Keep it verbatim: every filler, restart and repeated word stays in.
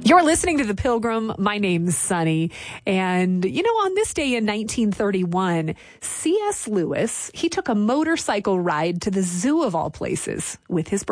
You're listening to The Pilgrim. My name's Sunny. And, you know, on this day in nineteen thirty-one, C S. Lewis, he took a motorcycle ride to the zoo of all places with his brother.